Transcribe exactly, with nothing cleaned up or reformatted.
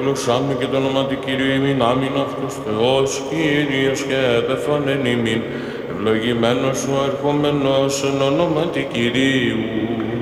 δοξολογούσαμε και το όνομα του Κυρίου ημίν, άμην αυτός Θεός, Κύριος και επεφανέν ημίν, ευλογημένος ο ερχόμενος εν ονόματι Κυρίου.